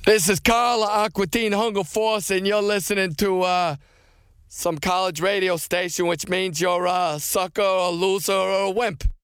This is Carl Aquatine Hunger Force, and you're listening to some college radio station, which means you're a sucker, a loser, or a wimp.